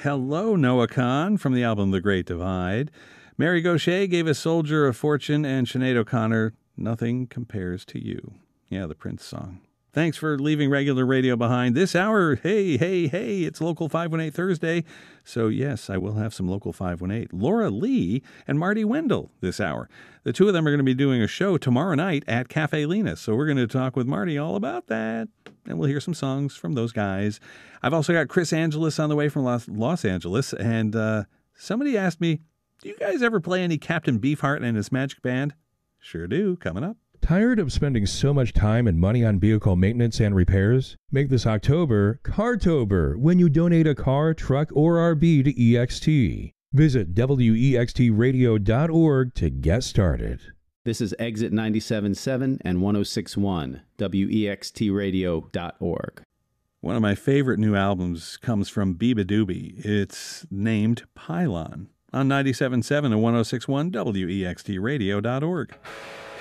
Hello, Noah Kahn from the album The Great Divide. Mary Gauthier gave us Soldier of Fortune, and Sinead O'Connor, Nothing Compares to You. Yeah, the Prince song. Thanks for leaving regular radio behind. This hour, hey, it's Local 518 Thursday. So yes, I will have some Local 518. Laura Lee and Marty Wendell this hour. The two of them are going to be doing a show tomorrow night at Cafe Lena. So we're going to talk with Marty all about that. And we'll hear some songs from those guys. I've also got Chris Angeles on the way from Los Angeles. And somebody asked me, do you guys ever play any Captain Beefheart and his Magic Band? Sure do, coming up. Tired of spending so much time and money on vehicle maintenance and repairs? Make this October Cartober when you donate a car, truck, or RV to EXT. Visit wextradio.org to get started. This is Exit 97.7 and 106.1, wextradio.org. One of my favorite new albums comes from Biba Doobie. It's named Pylon on 97.7 and 106.1, wextradio.org.